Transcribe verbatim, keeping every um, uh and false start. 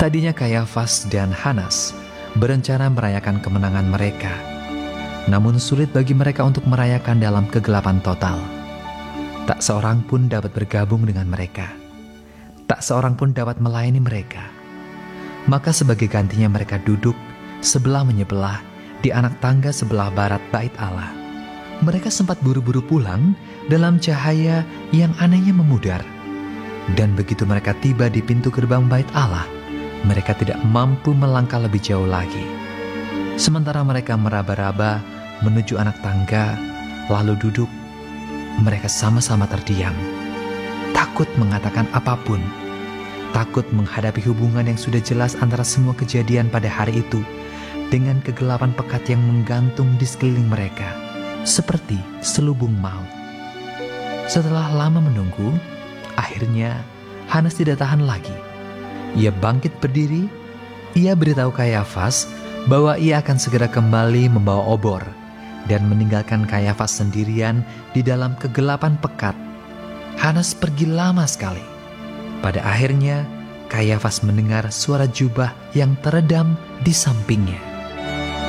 Tadinya Kayafas dan Hanas berencana merayakan kemenangan mereka, namun sulit bagi mereka untuk merayakan dalam kegelapan total. Tak seorang pun dapat bergabung dengan mereka. Tak seorang pun dapat melayani mereka. Maka sebagai gantinya mereka duduk sebelah menyebelah di anak tangga sebelah barat bait Allah. Mereka sempat buru-buru pulang dalam cahaya yang anehnya memudar. Dan begitu mereka tiba di pintu gerbang bait Allah, mereka tidak mampu melangkah lebih jauh lagi. Sementara mereka meraba-raba menuju anak tangga, lalu duduk, mereka sama-sama terdiam, takut mengatakan apapun, takut menghadapi hubungan yang sudah jelas antara semua kejadian pada hari itu dengan kegelapan pekat yang menggantung di sekeliling mereka, seperti selubung maut. Setelah lama menunggu, akhirnya Hanas tidak tahan lagi. Ia bangkit berdiri, ia beritahu Kayafas bahwa ia akan segera kembali membawa obor dan meninggalkan Kayafas sendirian di dalam kegelapan pekat. Hanas pergi lama sekali. Pada akhirnya Kayafas mendengar suara jubah yang teredam di sampingnya.